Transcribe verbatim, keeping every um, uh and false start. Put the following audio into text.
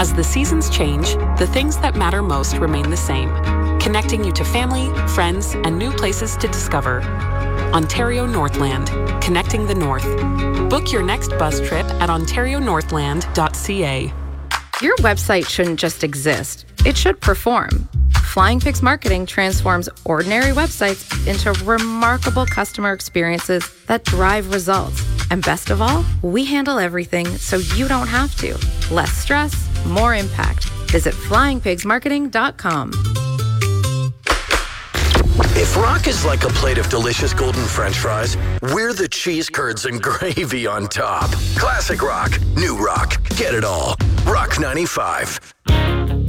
As the seasons change, the things that matter most remain the same, connecting you to family, friends, and new places to discover. Ontario Northland, connecting the North. Book your next bus trip at ontario northland dot c a. Your website shouldn't just exist, it should perform. Flying Pigs Marketing transforms ordinary websites into remarkable customer experiences that drive results. And best of all, we handle everything so you don't have to. Less stress, more impact. Visit flying pigs marketing dot com. If rock is like a plate of delicious golden French fries, we're the cheese curds and gravy on top. Classic rock, new rock, get it all. Rock ninety-five.